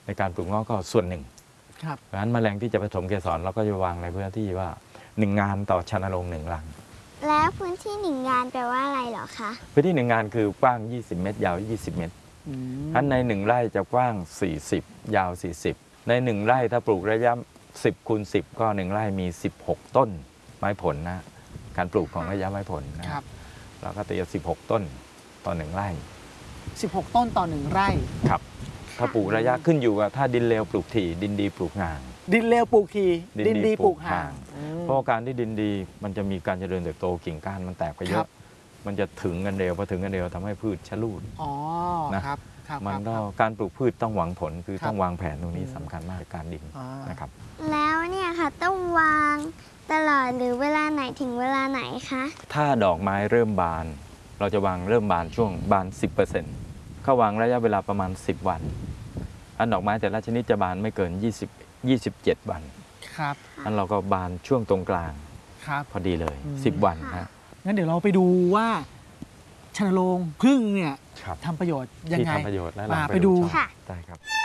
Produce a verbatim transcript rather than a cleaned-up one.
ในการปลูกเงาะก็ส่วนหนึ่งเพราะฉะนั้นแมลงที่จะผสมเกสรเราก็จะวางในพื้นที่ว่าหนึ่งงานต่อชันโรงหนึ่งรังแล้วพื้นที่หนึ่งงานแปลว่าอะไรเหรอคะพื้นที่หนึ่งงานคือกว้างยี่สิบเมตรยาวยี่สิบเมตรอันในหนึ่งไร่จะกว้างสี่สิบยาวสี่สิบในหนึ่งไร่ถ้าปลูกระยะสิบคูณสิบก็หนึ่งไร่มีสิบหกต้นไม้ผลนะการปลูกของระยะไม้ผลนะครับเราก็ตีสิบหกต้นต่อหนึ่งไร่สิบหกต้นต่อหนึ่งไร่ครับถ้าปลูกระยะขึ้นอยู่กับถ้าดินเลวปลูกถี่ดินดีปลูกห่างดินเลวปลูกทีดินดีปลูกห่างเพราะการที่ดินดีมันจะมีการเจริญเติบโตกิ่งก้านมันแตกไปเยอะมันจะถึงกันเร็วพอถึงกันเร็วทำให้พืชชะลูดอ๋อนะครับมันก็การปลูกพืชต้องหวังผลคือต้องวางแผนตรงนี้สำคัญมากการดินนะครับแล้วเนี่ยค่ะต้องวางตลอดหรือเวลาไหนถึงเวลาไหนคะถ้าดอกไม้เริ่มบานเราจะวางเริ่มบานช่วงบาน สิบเปอร์เซ็นต์ เขาวางระยะเวลาประมาณสิบวันอันดอกไม้แต่ละชนิดจะบานไม่เกินยี่สิบ ยี่สิบเจ็ดวันครับอันเราก็บานช่วงตรงกลางครับพอดีเลยสิบวันนะงั้นเดี๋ยวเราไปดูว่าชันโรงผึ้งเนี่ยทำประโยชน์ยังไงที่ทำประโยชน์แล้วเราไปดูได้ครับ